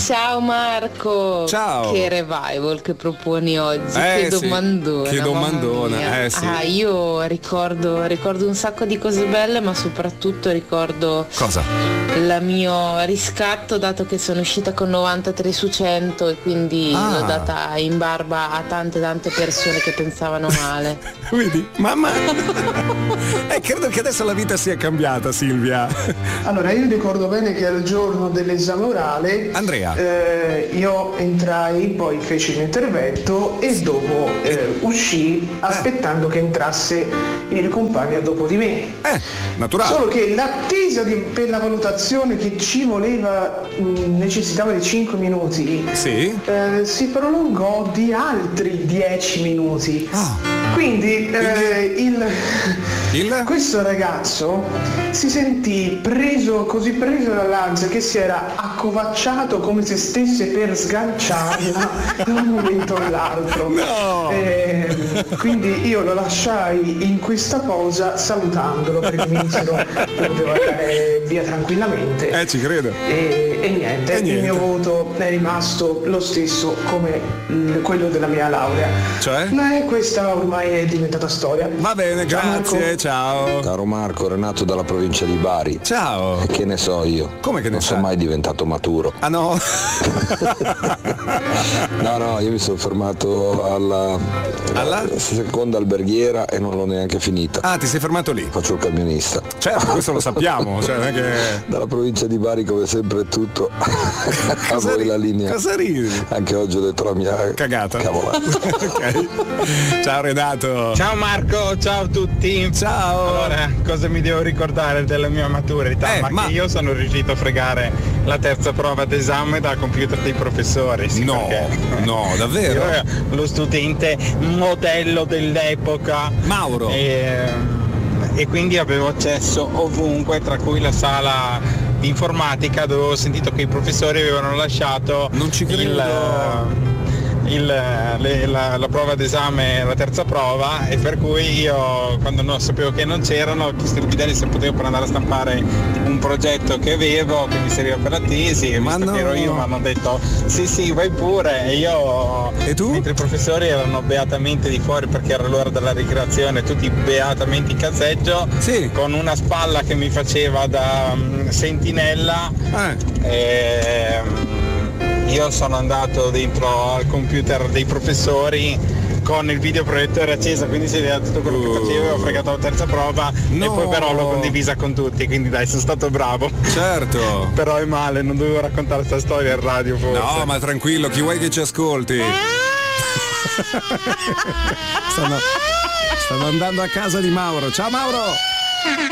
Ciao Marco. Ciao. Che revival che proponi oggi. Che domandona. Che domandona. Sì. Io ricordo un sacco di cose belle, ma soprattutto ricordo cosa? Il mio riscatto, dato che sono uscita con 93 su 100 e quindi l'ho data in barba a tante persone che pensavano male. Vedi? Mamma. Credo che adesso la vita sia cambiata, Silvia. Allora, io ricordo bene che al giorno dell'esame orale Andrea, io entrai, poi feci il mio intervento e dopo uscì aspettando che entrasse il compagno dopo di me. Naturale. Solo che l'attesa per la valutazione che ci voleva, necessitava di 5 minuti, si prolungò di altri 10 minuti. Quindi questo ragazzo si sentì preso dall'ansia che si era accovacciato come se stesse per sganciarla da un momento all'altro. Quindi io lo lasciai in questa posa salutandolo perché mi dissero che poteva andare via tranquillamente. Ci credo. E niente, il mio voto è rimasto lo stesso come quello della mia laurea. Cioè? Ma questa ormai è diventata storia. Va bene, grazie, Marco. Ciao. Caro Marco, Renato dalla provincia di Bari. Ciao. E che ne so io? Come che ne non sai? sono mai diventato maturo. Ah no? No, io mi sono fermato alla seconda alberghiera e non l'ho neanche finita. Ti sei fermato lì? Faccio il camionista. Certo, questo lo sappiamo, cioè non è che... Dalla provincia di Bari come sempre è tutto. A voi la linea. Cosa ridi? Anche oggi ho detto la mia cagata. Cavolata. Ok. Ciao Renato. Ciao Marco, ciao a tutti. Ciao. Allora, cosa mi devo ricordare della mia maturità? Che io sono riuscito a fregare la terza prova d'esame dal computer dei professori. Sì, no, davvero? Io ero lo studente modello dell'epoca. Mauro. E quindi avevo accesso ovunque, tra cui la sala di informatica, dove ho sentito che i professori avevano lasciato la prova d'esame, la terza prova, e per cui io, quando non sapevo che non c'erano, ho chiesto ai bidelli se potevo per andare a stampare un progetto che avevo, che mi serviva per la tesi, e visto che ero io mi hanno detto sì vai pure, e io, e tu? Mentre i professori erano beatamente di fuori perché era l'ora della ricreazione, tutti beatamente in cazzeggio, con una spalla che mi faceva da sentinella, io sono andato dentro al computer dei professori con il videoproiettore acceso, quindi si vedeva tutto quello che facevo, ho fregato la terza prova e poi però l'ho condivisa con tutti, quindi dai, sono stato bravo. Certo. Però è male, non dovevo raccontare questa storia in radio forse. No, ma tranquillo, chi vuoi che ci ascolti? Stanno andando a casa di Mauro. Ciao Mauro!